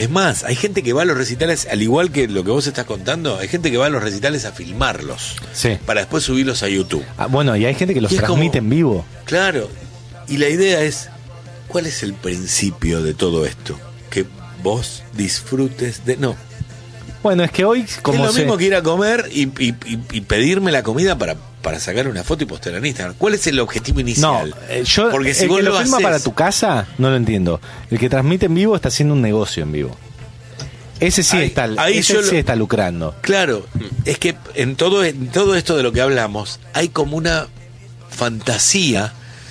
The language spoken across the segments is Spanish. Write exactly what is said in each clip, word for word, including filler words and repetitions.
Es más, hay gente que va a los recitales, al igual que lo que vos estás contando, hay gente que va a los recitales a filmarlos. Sí. Para después subirlos a YouTube. Ah, bueno, y hay gente que los transmite como, en vivo. Claro. Y la idea es, ¿cuál es el principio de todo esto? Que vos disfrutes de... No. Bueno, es que hoy... como es lo se... mismo que ir a comer y, y, y, y pedirme la comida para, para sacar una foto y postear en Instagram. ¿Cuál es el objetivo inicial? No, eh, yo, Porque si el vos que lo, lo filma haces... para tu casa, no lo entiendo. El que transmite en vivo está haciendo un negocio en vivo. Ese sí, ahí, está, ahí ese sí lo... está lucrando. Claro, es que en todo, en todo esto de lo que hablamos, hay como una fantasía.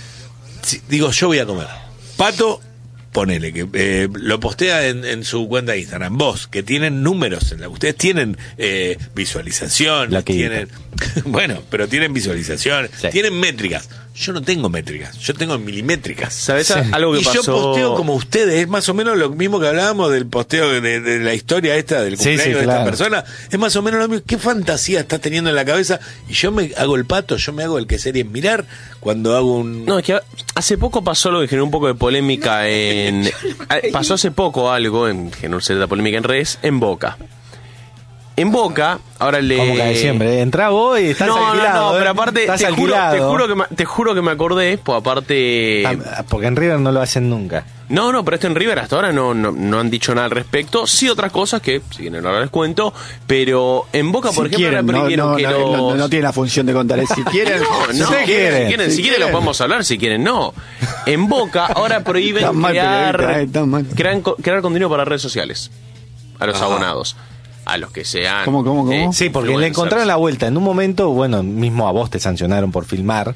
Digo, yo voy a comer. Pato... Ponele, que eh, lo postea en, en su cuenta de Instagram. Vos, que tienen números, en la, ustedes tienen eh, visualización, la que tienen, bueno, pero tienen visualización, sí. tienen métricas. Yo no tengo métricas, yo tengo milimétricas. ¿Sabes? Sí. Algo que y pasó... yo posteo como ustedes, es más o menos lo mismo que hablábamos del posteo de, de la historia esta del cumpleaños sí, sí, de claro. esta persona. Es más o menos lo mismo. ¿Qué fantasía estás teniendo en la cabeza? Y yo me hago el pato, yo me hago el que sería en mirar cuando hago un... No, es que hace poco pasó algo que generó un poco de polémica no, en... Pasó hace poco algo, en generó cierta polémica en redes, en Boca. En Boca, ahora le... Como cae siempre, entra vos y estás no, alquilado. No, no, ¿eh? pero aparte, te juro, te, juro que me, te juro que me acordé, pues aparte... Ah, porque en River no lo hacen nunca. No, no, pero esto en River hasta ahora no, no, no han dicho nada al respecto. Sí otras cosas que, si quieren ahora les cuento, pero en Boca, por si ejemplo, quieren, ahora primero no, no, que no, los... no, no, no tiene la función de contar, si quieren... no, no, si si quieren, quieren, si, si quieren lo podemos hablar, si quieren no. En Boca ahora prohíben crear, eh, crear, crear contenido para redes sociales a los Ajá. abonados. A los que sean... ¿Cómo, cómo, cómo? Eh, sí, porque le encontraron la vuelta. En un momento, bueno, mismo a vos te sancionaron por filmar.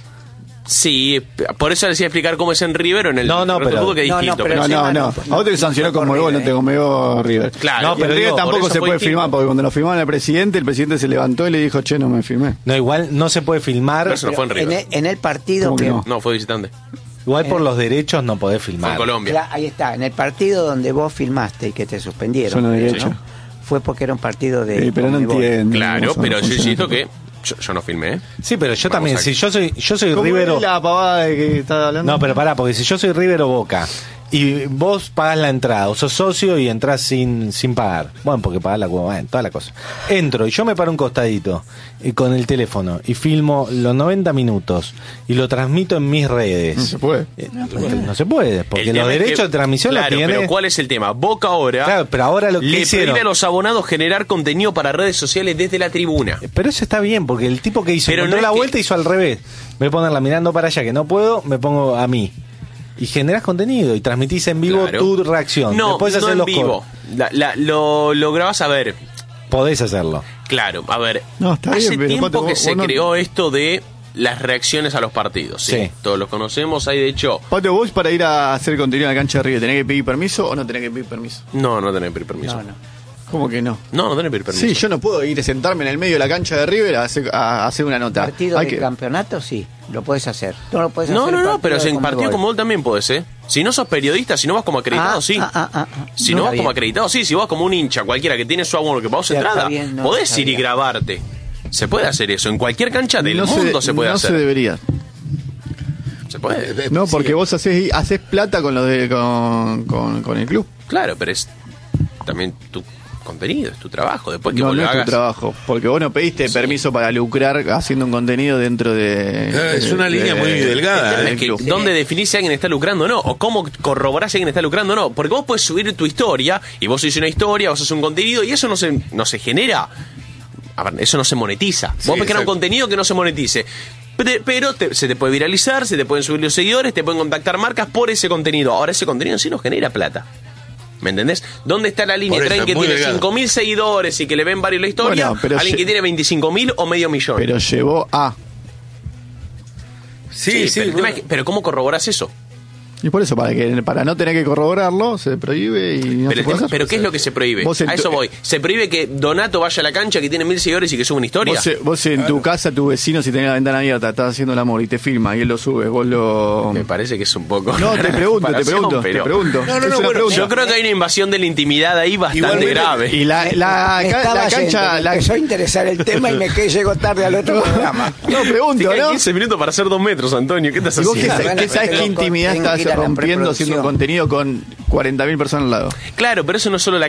Sí, por eso les decía explicar cómo es en River o en el... No, no, pero... Que es no, distinto, no, pero no, no, no. A vos te sancionó como vos, no te conmigo River. Claro. No, pero River tampoco se puede distinto. filmar, porque cuando lo filmaron al presidente, el presidente se levantó y le dijo, che, no me filmé. No, igual no se puede filmar. Pero eso no fue en River. En el, en el partido... Que no? no, fue visitante. Igual por los derechos no podés filmar. En Colombia. Claro, ahí está, en el partido donde vos filmaste y que te suspendieron. Son los derechos. ¿no? Fue porque era un partido de... Sí, pero no entiendo. Claro, pero yo insisto que yo, yo no filmé. ¿eh? Sí, pero yo Vamos también, a... si yo soy yo soy ¿Cómo River o... la pavada de que está hablando? No, pero pará, porque si yo soy River o Boca y vos pagás la entrada, o sos socio y entrás sin sin pagar, bueno, porque pagás la cuota, bueno, toda la cosa. Entro y yo me paro un costadito y con el teléfono y filmo los noventa minutos y lo transmito en mis redes. No se puede. Eh, no, puede. no se puede, porque el los derechos que, de transmisión claro, los tiene... pero ¿cuál es el tema? Boca ahora, claro, pero ahora lo que le hicieron... prohíbe a los abonados generar contenido para redes sociales desde la tribuna. Pero eso está bien, porque el tipo que hizo, pero encontró no la que... vuelta hizo al revés. Me voy a ponerla mirando para allá, que no puedo, me pongo a mí. Y generás contenido y transmitís en vivo claro. tu reacción. No, Después no hacer en los vivo. La, la, lo, lo grabás a ver. Podés hacerlo. Claro, a ver. No, está hace bien, pero tiempo vos, que vos se no... creó esto de las reacciones a los partidos. ¿sí? Sí. Todos los conocemos. Hay de hecho. Pato, vos para ir a hacer contenido en la cancha de River, ¿tenés que pedir permiso o no tenés que pedir permiso? No, no tenés que pedir permiso. No, no. ¿Cómo que no? No, no tenés que pedir permiso. Sí, yo no puedo ir a sentarme en el medio de la cancha de River a hacer, a hacer una nota. Partido Hay de que... campeonato, sí, lo puedes hacer. No lo puedes No, hacer no, no, pero partido en de partido Conmebol. como gol también podés, ¿eh? Si no sos periodista, si no vas como acreditado, Ah, sí. ah, ah, ah, ah. Si No, no vas está como bien. acreditado, sí. Si vas como un hincha cualquiera que tiene su abono que pagó su Ya, está entrada, bien, no, podés está ir y bien. grabarte. Se puede hacer eso. En cualquier cancha del no mundo se, se puede no hacer. se debería. Se puede. No, porque vos haces, haces plata con, lo de, con, con, con el club. Claro, pero es también tu contenido, es tu trabajo. Después que No, vos no lo es hagas. tu trabajo. Porque vos no pediste Sí. permiso para lucrar haciendo un contenido dentro de... Eh, es de- una línea de- muy El delgada. tema ¿eh? es que club. ¿dónde definís si alguien está lucrando o no? O cómo corroborás si alguien está lucrando o no. Porque vos puedes subir tu historia y vos hiciste una historia, vos haces un contenido y eso no se, no se genera. A ver, eso no se monetiza. Sí, vos podés crear un exacto. contenido que no se monetice. Pero, pero te- se te puede viralizar, se te pueden subir los seguidores, te pueden contactar marcas por ese contenido. Ahora ese contenido en sí no genera plata. ¿Me entendés? ¿Dónde está la línea Por entre eso, alguien que muy tiene delgado. cinco mil seguidores y que le ven varios la historia, Bueno, pero alguien lle- que tiene veinticinco mil o medio millón? Pero llevó a... Sí, sí. pero, el tema bueno. es que- pero ¿cómo corroborás eso? Y por eso, para que para no tener que corroborarlo, se prohíbe y no Pero, se el puede tema- hacer. pero ¿qué es lo que se prohíbe? Vos en A tu- eso voy. ¿Se prohíbe que Donato vaya a la cancha que tiene mil seguidores y que suba una historia? Vos, eh, vos en tu casa, tu vecino, si tenés la ventana abierta, estás haciendo el amor y te filma y él lo sube, vos lo... Me parece que es un poco... No, te pregunto, te pregunto, pero- te pregunto. No, no, Es no, una bueno, pregunta. Yo creo que hay una invasión de la intimidad ahí bastante Igualmente, grave. Y la, la, Me ca- estaba la yendo, cancha... me La... empezó a interesar el tema y me quedé, llego tarde al otro programa. No, Te pregunto, quedan ¿no? quince minutos para hacer dos metros, Antonio. ¿Qué estás ¿Y vos qué, haciendo? sa- qué sabes Tengo qué que- intimidad tengo que estás ir a la rompiendo haciendo un preproducción. contenido con cuarenta mil personas al lado? Claro, pero eso no es solo la